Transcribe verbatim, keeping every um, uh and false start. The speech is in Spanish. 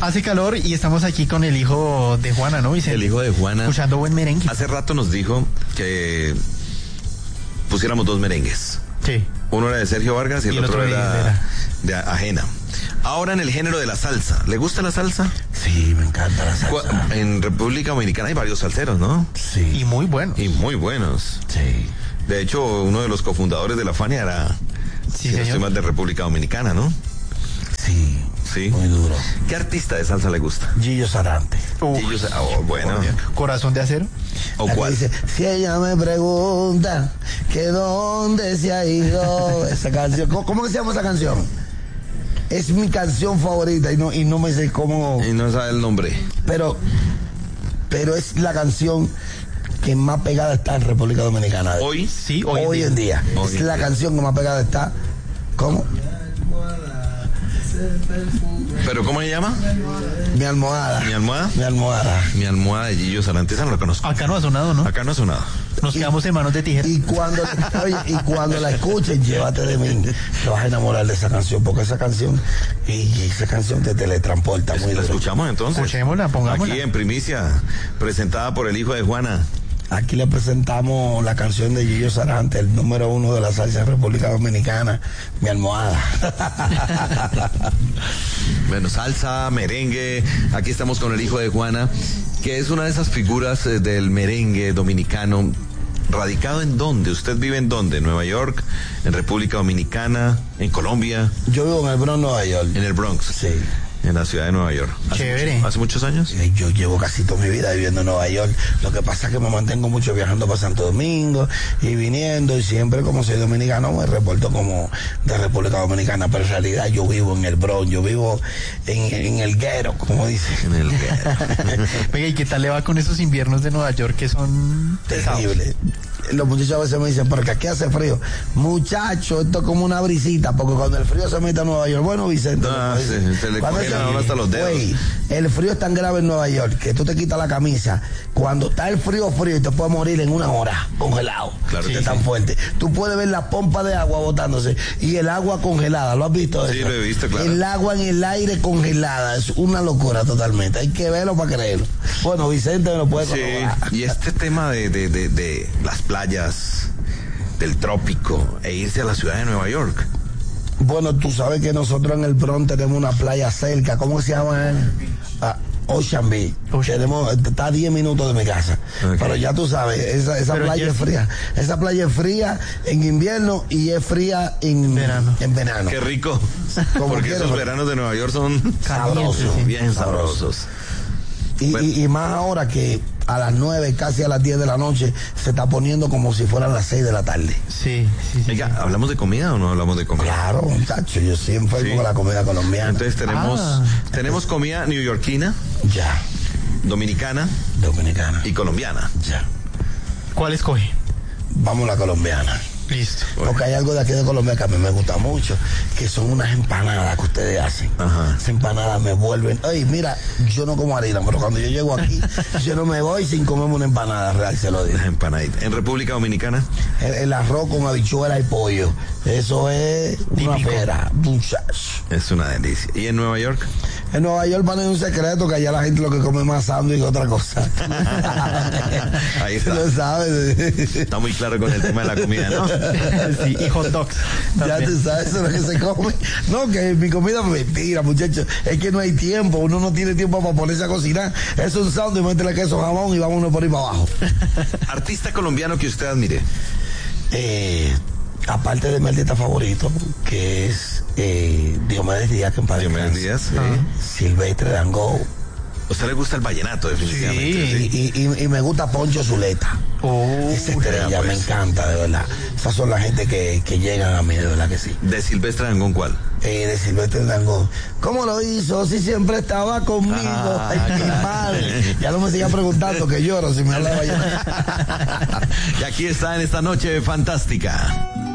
Hace calor y estamos aquí con el hijo de Juana, ¿no, Vicente? El hijo de Juana. Escuchando buen merengue. Hace rato nos dijo que pusiéramos dos merengues. Sí. Uno era de Sergio Vargas y el, Y el otro, otro era, era. de Ajena. Ahora en el género de la salsa. ¿Le gusta la salsa? Sí, me encanta la salsa. En República Dominicana hay varios salseros, ¿no? Sí. Y muy bueno. Y muy buenos. Sí. De hecho, uno de los cofundadores de la Fania era, Sí, si no señor. estoy mal, de República Dominicana, ¿no? Sí. Sí. Muy duro. ¿Qué artista de salsa le gusta? Gillo Sarante. Uf, Gillo Sa- oh, bueno. Corazón de acero. ¿O La que cuál? dice, si ella me pregunta que dónde se ha ido esa canción. ¿Cómo, cómo que se llama esa canción? Es mi canción favorita y no, y no me sé cómo. Y no sabe el nombre. Pero, pero es la canción que más pegada está en República Dominicana. Hoy. Sí, Hoy, hoy, en día. Hoy es en la día. canción que más pegada está. ¿Cómo? ¿Pero cómo se llama? Mi almohada. ¿Mi almohada? Mi almohada. Mi almohada de Gillo Sarante, esa no la conozco. Acá no ha sonado, ¿no? Acá no ha sonado. Nos quedamos en manos de tijera. Y cuando, oye, y cuando la escuches, llévate de mí, te vas a enamorar de esa canción, porque esa canción, y, y esa canción te teletransporta muy ¿La lejos. escuchamos entonces? Escuchémosla, pongámosla. Aquí en primicia, presentada por el hijo de Juana. Aquí le presentamos la canción de Gillo Sarante, el número uno de la salsa en República Dominicana, Mi almohada. Bueno, salsa, merengue. Aquí estamos con el hijo de Juana, que es una de esas figuras eh, del merengue dominicano. ¿Radicado en dónde? ¿Usted vive en dónde? ¿En Nueva York? ¿En República Dominicana? ¿En Colombia? Yo vivo en el Bronx, Nueva York. ¿En el Bronx? Sí. En la ciudad de Nueva York. ¿Hace Chévere. mucho- ¿Hace muchos años? Eh, Yo llevo casi toda mi vida viviendo en Nueva York. Lo que pasa es que me mantengo mucho viajando para Santo Domingo y viniendo, y siempre, como soy dominicano, me reporto como de República Dominicana, pero en realidad yo vivo en el Bronx, yo vivo en, en el guero, como dicen. En el Venga, ¿y qué tal le va con esos inviernos de Nueva York que son pesados? Terrible. Los muchachos a veces me dicen, porque aquí hace frío. Muchacho, esto es como una brisita, porque cuando el frío se mete a Nueva York, bueno, Vicente, Ah, me dicen, sí, se le cuando cogen se- a uno hasta los dedos. Güey, el frío es tan grave en Nueva York que tú te quitas la camisa. Cuando está el frío, frío, y te puedes morir en una hora, congelado. Claro de que tan sí. fuerte. Tú puedes ver la pompa de agua botándose y el agua congelada. ¿Lo has visto eso? Sí, lo he visto, claro. El agua en el aire congelada. Es una locura totalmente. Hay que verlo para creerlo. Bueno, Vicente me lo puede Sí, corroborar. y este tema de, de, de, de las playas del trópico e irse a la ciudad de Nueva York. Bueno, tú sabes que nosotros en el Bronx tenemos una playa cerca. ¿Cómo se llama? Ah, Ocean Beach. Ocean. Tenemos, está a diez minutos de mi casa. Ok. Pero ya tú sabes, esa, esa Pero playa ya es sí. fría. Esa playa es fría en invierno y es fría en Verano. En verano. Qué rico. Como Porque quiera, esos ¿no? veranos de Nueva York son Sabroso. sí. bien sabrosos. Y, Bueno. y, y más ahora que a las nueve, casi a las diez de la noche, se está poniendo como si fueran las seis de la tarde. Sí, sí, sí. Oiga, ¿hablamos de comida o no hablamos de comida? Claro, muchacho, yo siempre Sí. con la comida colombiana. Entonces tenemos, Ah. tenemos comida neoyorquina, ya, dominicana dominicana. y colombiana. Ya. ¿Cuál escoge? Vamos a la colombiana. Listo. Porque hay algo de aquí de Colombia que a mí me gusta mucho, que son unas empanadas que ustedes hacen. Ajá. Esas empanadas me vuelven. Oye, mira, yo no como harina, pero cuando yo llego aquí, yo no me voy sin comerme una empanada real, se lo digo. Las empanaditas. En República Dominicana, El, el arroz con habichuela y pollo, eso es una Típico. pera, muchacho. es una delicia. ¿Y en Nueva York? En Nueva York van a un secreto que allá la gente lo que come es más sándwich que otra cosa. Ahí está. Lo sabes. Está muy claro con el tema de la comida, ¿no? Sí, y hot dogs. Ya también. tú sabes eso es lo que se come. No, que mi comida mentira, muchachos. Es que no hay tiempo, uno no tiene tiempo para ponerse a cocinar. Es un sándwich, métele queso, jamón y vámonos por ahí para abajo. Artista colombiano que usted admire. Eh, aparte de mi artista favorito, que es eh, Diomedes Díaz, que en paz Diomedes descanse. Díaz, sí. Silvestre Dangond. ¿A usted le gusta el vallenato, definitivamente? Sí. Y, y, y me gusta Poncho Zuleta. Oh, Esa estrella vea, pues. me encanta, de verdad. Esas son la gente que, que llegan a mí, de verdad que sí. De Silvestre Dangond, ¿cuál? Eh, de Silvestre Dangond. ¿Cómo lo hizo? Si siempre estaba conmigo. Ah, Ay, mi claro. madre. Ya no me sigan preguntando que lloro si me habla de vallenato. Y aquí está en esta noche fantástica.